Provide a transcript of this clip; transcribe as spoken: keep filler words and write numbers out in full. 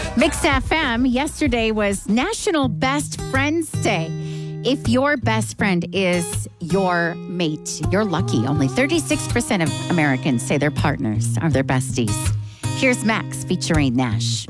Mix F M, yesterday was National Best Friends Day. If your best friend is your mate, you're lucky. Only thirty-six percent of Americans say their partners are their besties. Here's Max featuring Nash.